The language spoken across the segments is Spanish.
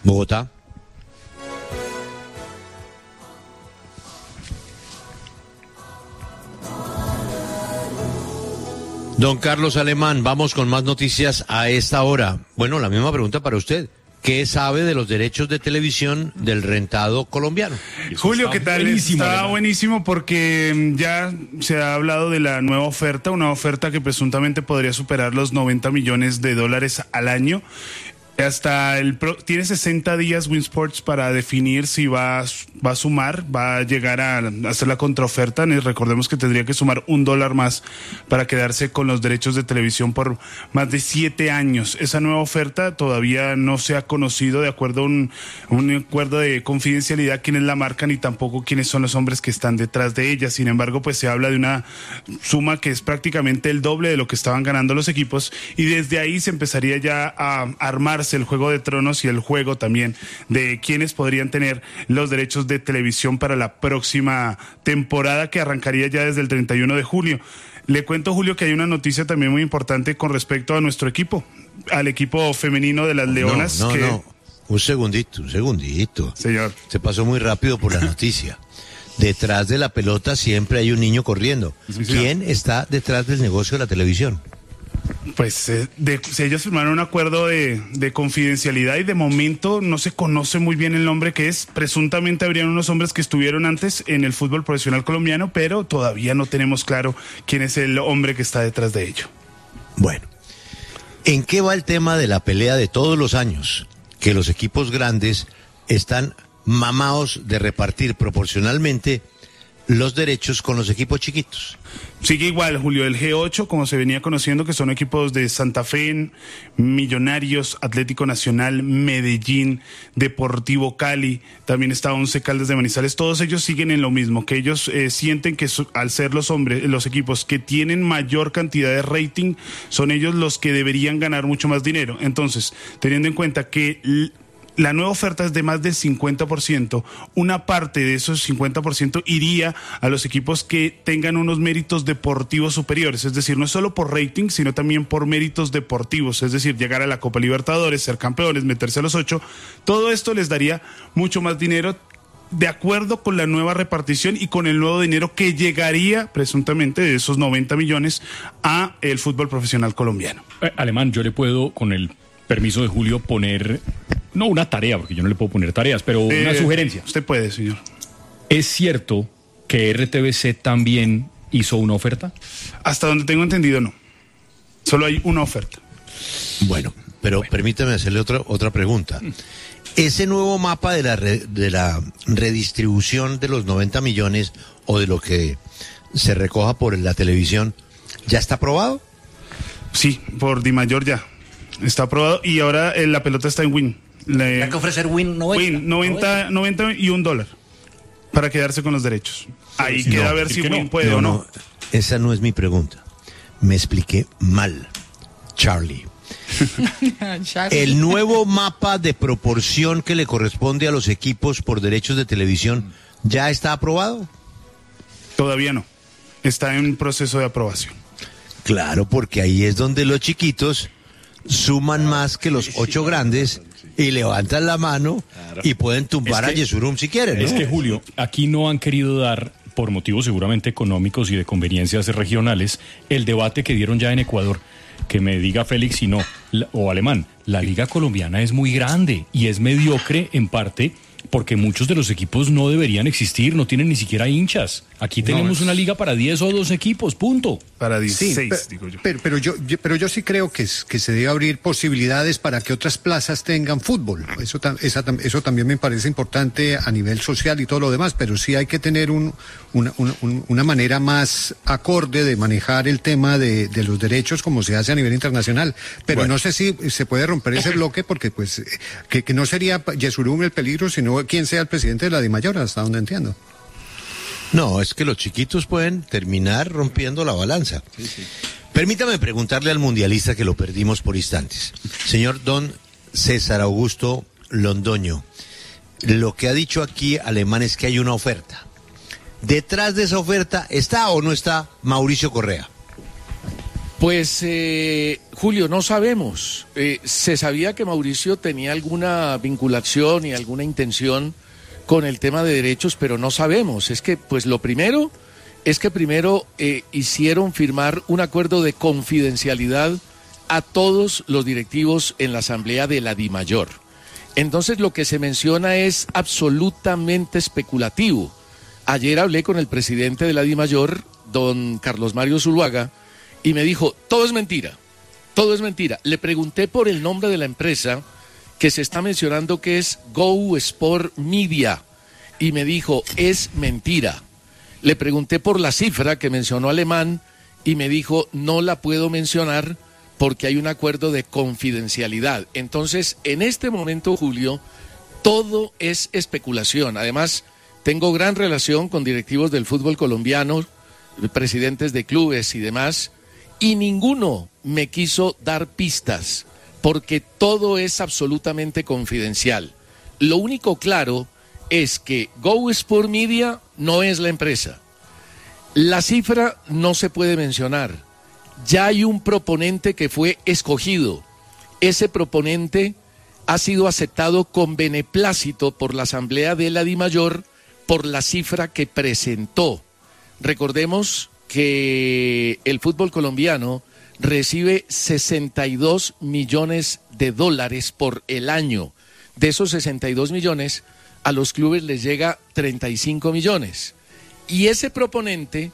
Bogotá. Don Carlos Alemán, vamos con más noticias a esta hora. Bueno, la misma pregunta para usted. ¿Qué sabe de los derechos de televisión del rentado colombiano? Julio, ¿qué tal? Está buenísimo porque ya se ha hablado de la nueva oferta, una oferta que presuntamente podría superar los $90 millones al año. Tiene 60 días Win Sports para definir si va a sumar, va a llegar a hacer la contraoferta. Recordemos que tendría que sumar $1 más para quedarse con los derechos de televisión por más de 7 años. Esa nueva oferta todavía no se ha conocido de acuerdo a un acuerdo de confidencialidad quiénes la marcan y tampoco quiénes son los hombres que están detrás de ella. Sin embargo, pues se habla de una suma que es prácticamente el doble de lo que estaban ganando los equipos y desde ahí se empezaría ya a armarse el Juego de Tronos y el juego también de quienes podrían tener los derechos de televisión para la próxima temporada que arrancaría ya desde el 31 de julio. Le cuento, Julio, que hay una noticia también muy importante con respecto a nuestro equipo, al equipo femenino de las Leonas. No. Un segundito. Señor. Se pasó muy rápido por la noticia. Detrás de la pelota siempre hay un niño corriendo. Sí, ¿quién está detrás del negocio de la televisión? Pues ellos firmaron un acuerdo de confidencialidad y de momento no se conoce muy bien el nombre que es. Presuntamente habrían unos hombres que estuvieron antes en el fútbol profesional colombiano, pero todavía no tenemos claro quién es el hombre que está detrás de ello. Bueno, ¿en qué va el tema de la pelea de todos los años? Que los equipos grandes están mamados de repartir proporcionalmente los derechos con los equipos chiquitos. Sigue igual, Julio, el G8, como se venía conociendo, que son equipos de Santa Fe, Millonarios, Atlético Nacional, Medellín, Deportivo Cali, también está Once Caldas de Manizales, todos ellos siguen en lo mismo, que ellos sienten que al ser los equipos que tienen mayor cantidad de rating, son ellos los que deberían ganar mucho más dinero. Entonces, teniendo en cuenta que la nueva oferta es de más del 50%. Una parte de esos 50% iría a los equipos que tengan unos méritos deportivos superiores. Es decir, no solo por rating, sino también por méritos deportivos. Es decir, llegar a la Copa Libertadores, ser campeones, meterse a los 8. Todo esto les daría mucho más dinero de acuerdo con la nueva repartición y con el nuevo dinero que llegaría presuntamente de esos 90 millones a el fútbol profesional colombiano. Alemán, yo le puedo, con el permiso de Julio, poner... No una tarea, porque yo no le puedo poner tareas, pero una sugerencia. Usted puede, señor. ¿Es cierto que RTBC también hizo una oferta? Hasta donde tengo entendido, no. Solo hay una oferta. Bueno, pero permítame hacerle otra pregunta. ¿Ese nuevo mapa de la redistribución de los 90 millones o de lo que se recoja por la televisión ya está aprobado? Sí, por Dimayor ya. Está aprobado y ahora la pelota está en Win. Hay que ofrecer Win 90. Win 90 y $1 para quedarse con los derechos. Ahí sí, queda a ver si Win puede o no. Esa no es mi pregunta. Me expliqué mal, Charlie. ¿El nuevo mapa de proporción que le corresponde a los equipos por derechos de televisión ya está aprobado? Todavía no. Está en proceso de aprobación. Claro, porque ahí es donde los chiquitos suman más que los 8 grandes y levantan la mano y pueden tumbar a Yesurum si quieren, ¿no? Es que, Julio, aquí no han querido dar, por motivos seguramente económicos y de conveniencias regionales, el debate que dieron ya en Ecuador. Que me diga Félix si no, o Alemán, la liga colombiana es muy grande y es mediocre en parte porque muchos de los equipos no deberían existir, no tienen ni siquiera hinchas. Aquí tenemos una liga para 10 o 12 equipos, punto. Para 16, sí, digo yo. Pero yo sí creo que se debe abrir posibilidades para que otras plazas tengan fútbol. Eso también me parece importante a nivel social y todo lo demás, pero sí hay que tener una manera más acorde de manejar el tema de los derechos como se hace a nivel internacional. Pero bueno, no sé si se puede romper ese bloque porque pues que no sería Yesurum el peligro, sino quien sea el presidente de la Dimayor, hasta donde entiendo. No, es que los chiquitos pueden terminar rompiendo la balanza. Sí. Permítame preguntarle al mundialista que lo perdimos por instantes. Señor don César Augusto Londoño, lo que ha dicho aquí Alemán es que hay una oferta. ¿Detrás de esa oferta está o no está Mauricio Correa? Pues, Julio, no sabemos. Se sabía que Mauricio tenía alguna vinculación y alguna intención con el tema de derechos, pero no sabemos. Es que, pues, lo primero es que primero hicieron firmar un acuerdo de confidencialidad a todos los directivos en la asamblea de la DIMAYOR. Entonces, lo que se menciona es absolutamente especulativo. Ayer hablé con el presidente de la DIMAYOR, don Carlos Mario Zuluaga, y me dijo, todo es mentira, todo es mentira. Le pregunté por el nombre de la empresa que se está mencionando que es Go Sport Media y me dijo, es mentira. Le pregunté por la cifra que mencionó Alemán y me dijo, no la puedo mencionar porque hay un acuerdo de confidencialidad. Entonces, en este momento, Julio, todo es especulación. Además, tengo gran relación con directivos del fútbol colombiano, presidentes de clubes y demás, y ninguno me quiso dar pistas, porque todo es absolutamente confidencial. Lo único claro es que Go Sport Media no es la empresa. La cifra no se puede mencionar. Ya hay un proponente que fue escogido. Ese proponente ha sido aceptado con beneplácito por la Asamblea de la DIMAYOR por la cifra que presentó. Recordemos que el fútbol colombiano recibe 62 millones de dólares por el año. De esos 62 millones, a los clubes les llega 35 millones. Y ese proponente,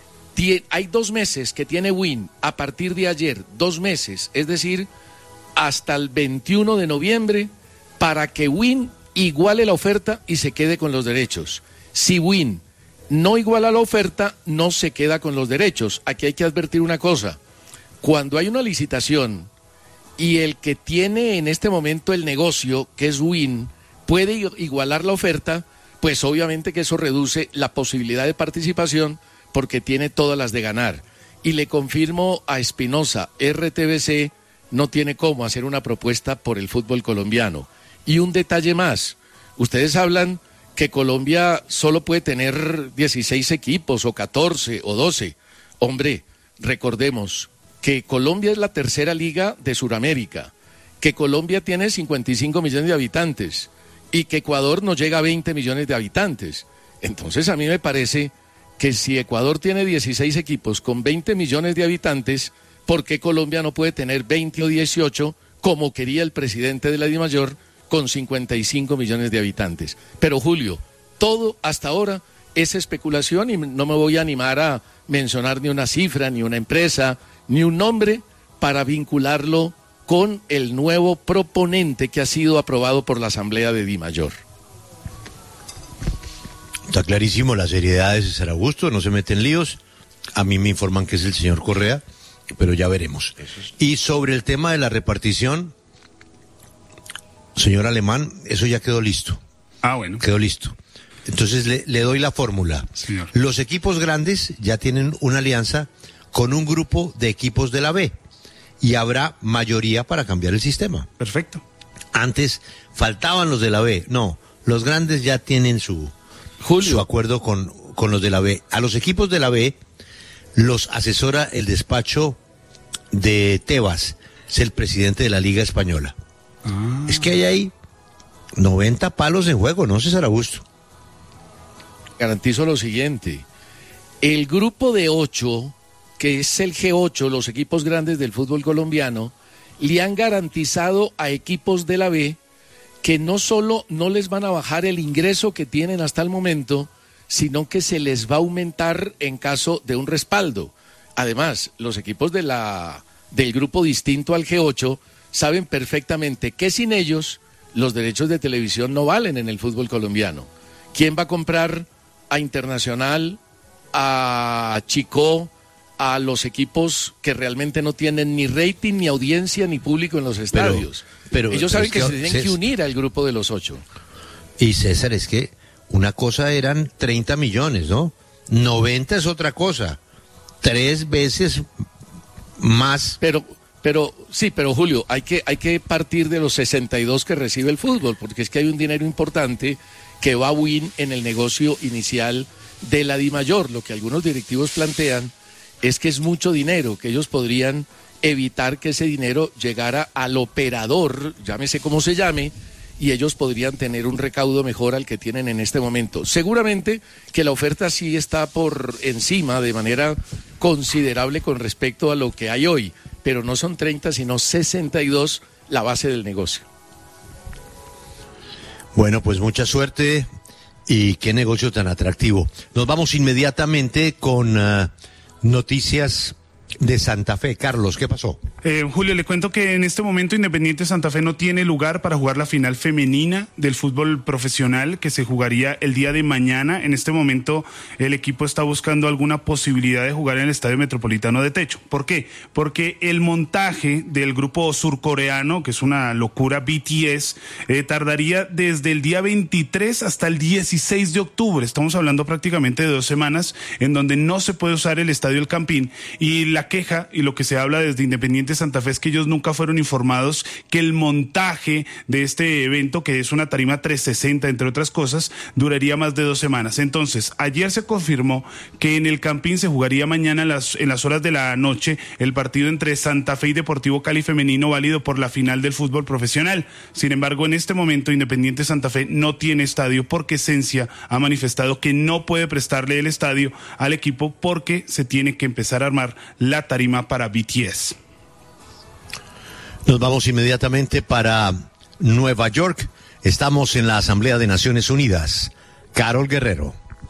hay 2 meses que tiene Win, a partir de ayer, 2 meses, es decir, hasta el 21 de noviembre, para que Win iguale la oferta y se quede con los derechos. Si Win no iguala la oferta, no se queda con los derechos. Aquí hay que advertir una cosa. Cuando hay una licitación y el que tiene en este momento el negocio, que es Win, puede igualar la oferta, pues obviamente que eso reduce la posibilidad de participación porque tiene todas las de ganar. Y le confirmo a Espinosa, RTBC no tiene cómo hacer una propuesta por el fútbol colombiano. Y un detalle más, ustedes hablan que Colombia solo puede tener 16 equipos o 14 o 12. Hombre, recordemos que Colombia es la tercera liga de Sudamérica, que Colombia tiene 55 millones de habitantes y que Ecuador no llega a 20 millones de habitantes. Entonces a mí me parece que si Ecuador tiene 16 equipos con 20 millones de habitantes, ¿por qué Colombia no puede tener 20 o 18 como quería el presidente de la DIMAYOR con 55 millones de habitantes? Pero Julio, todo hasta ahora es especulación y no me voy a animar a mencionar ni una cifra, ni una empresa, ni un nombre para vincularlo con el nuevo proponente que ha sido aprobado por la Asamblea de DIMAYOR. Está clarísimo la seriedad de César Augusto, no se mete en líos. A mí me informan que es el señor Correa, pero ya veremos. Y sobre el tema de la repartición, señor Alemán, eso ya quedó listo. Ah, bueno. Quedó listo. Entonces le doy la fórmula. Señor. Los equipos grandes ya tienen una alianza con un grupo de equipos de la B y habrá mayoría para cambiar el sistema. Perfecto. Antes faltaban los de la B. No, los grandes ya tienen su acuerdo con los de la B. A los equipos de la B los asesora el despacho de Tebas, es el presidente de la Liga Española. Es que hay ahí 90 palos en juego, ¿no, César Augusto? Garantizo lo siguiente, el grupo de 8, que es el G8, los equipos grandes del fútbol colombiano, le han garantizado a equipos de la B que no solo no les van a bajar el ingreso que tienen hasta el momento, sino que se les va a aumentar en caso de un respaldo. Además, los equipos del grupo distinto al G8 saben perfectamente que sin ellos los derechos de televisión no valen en el fútbol colombiano. ¿Quién va a comprar a Internacional, a Chico, a los equipos que realmente no tienen ni rating, ni audiencia, ni público en los estadios? Pero ellos saben que se tienen que unir al grupo de los 8. Y César, es que una cosa eran 30 millones, ¿no? 90 es otra cosa. 3 veces más. Pero Julio, hay que partir de los 62 que recibe el fútbol, porque es que hay un dinero importante que va a Win en el negocio inicial de la DIMAYOR. Lo que algunos directivos plantean es que es mucho dinero, que ellos podrían evitar que ese dinero llegara al operador, llámese como se llame, y ellos podrían tener un recaudo mejor al que tienen en este momento. Seguramente que la oferta sí está por encima de manera considerable con respecto a lo que hay hoy, pero no son 30 sino 62 la base del negocio. Bueno, pues mucha suerte y qué negocio tan atractivo. Nos vamos inmediatamente con noticias de Santa Fe. Carlos, ¿qué pasó? Julio, le cuento que en este momento Independiente Santa Fe no tiene lugar para jugar la final femenina del fútbol profesional que se jugaría el día de mañana. En este momento el equipo está buscando alguna posibilidad de jugar en el Estadio Metropolitano de Techo. ¿Por qué? Porque el montaje del grupo surcoreano, que es una locura, BTS, tardaría desde el día 23 hasta el 16 de octubre. Estamos hablando prácticamente de 2 semanas en donde no se puede usar el Estadio El Campín, y la queja y lo que se habla desde Independiente Santa Fe es que ellos nunca fueron informados que el montaje de este evento, que es una tarima 360 entre otras cosas, duraría más de 2 semanas. Entonces, ayer se confirmó que en el Campín se jugaría mañana en las horas de la noche el partido entre Santa Fe y Deportivo Cali femenino, válido por la final del fútbol profesional. Sin embargo, en este momento Independiente Santa Fe no tiene estadio porque Esencia ha manifestado que no puede prestarle el estadio al equipo porque se tiene que empezar a armar la tarima para BTS. Nos vamos inmediatamente para Nueva York. Estamos en la Asamblea de Naciones Unidas. Carol Guerrero.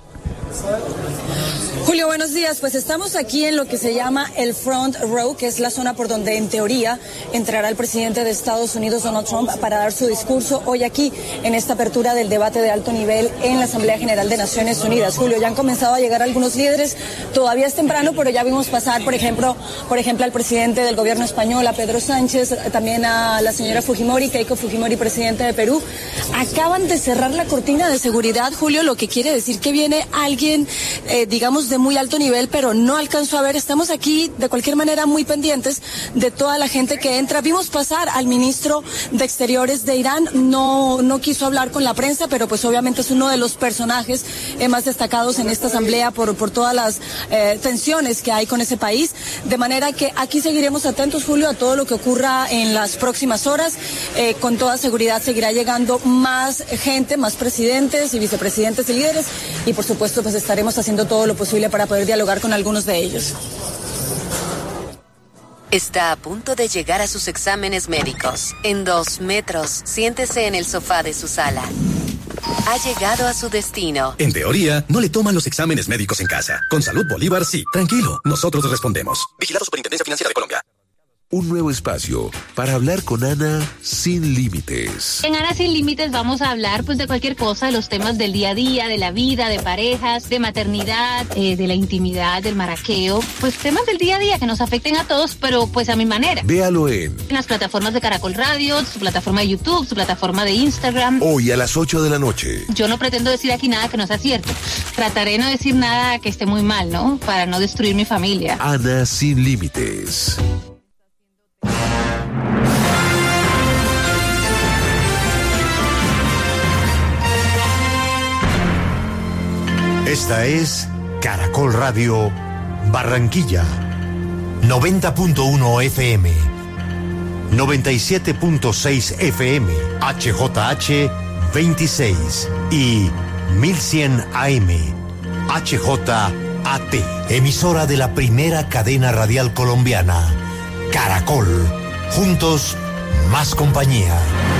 Julio, buenos días. Pues estamos aquí en lo que se llama el Front Row, que es la zona por donde en teoría entrará el presidente de Estados Unidos, Donald Trump, para dar su discurso hoy aquí en esta apertura del debate de alto nivel en la Asamblea General de Naciones Unidas. Julio, ya han comenzado a llegar algunos líderes. Todavía es temprano, pero ya vimos pasar, por ejemplo, al presidente del gobierno español, a Pedro Sánchez, también a la señora Fujimori, Keiko Fujimori, presidente de Perú. Acaban de cerrar la cortina de seguridad, Julio, lo que quiere decir que viene alguien, digamos, de muy alto nivel, pero no alcanzo a ver. Estamos aquí de cualquier manera muy pendientes de toda la gente que entra. Vimos pasar al ministro de Exteriores de Irán, no quiso hablar con la prensa, pero pues obviamente es uno de los personajes más destacados en esta asamblea por todas las tensiones que hay con ese país, de manera que aquí seguiremos atentos, Julio, a todo lo que ocurra en las próximas horas. Con toda seguridad seguirá llegando más gente, más presidentes y vicepresidentes y líderes, y por supuesto pues estaremos haciendo todo lo posible para poder dialogar con algunos de ellos. Está a punto de llegar a sus exámenes médicos. En 2 metros, siéntese en el sofá de su sala. Ha llegado a su destino. En teoría, no le toman los exámenes médicos en casa. Con Salud Bolívar, sí. Tranquilo, nosotros respondemos. Vigilado Superintendencia Financiera de Colombia. Un nuevo espacio para hablar con Ana sin límites. En Ana sin límites vamos a hablar pues de cualquier cosa, de los temas del día a día, de la vida, de parejas, de maternidad, de la intimidad, del maraqueo, pues temas del día a día que nos afecten a todos, pero pues a mi manera. Véalo en las plataformas de Caracol Radio, su plataforma de YouTube, su plataforma de Instagram. Hoy a las 8 de la noche. Yo no pretendo decir aquí nada que no sea cierto. Trataré de no decir nada que esté muy mal, ¿no? Para no destruir mi familia. Ana sin límites. Esta es Caracol Radio Barranquilla, 90.1 FM, 97.6 FM, HJH 26 y 1100 AM, HJAT, emisora de la primera cadena radial colombiana, Caracol, juntos, más compañía.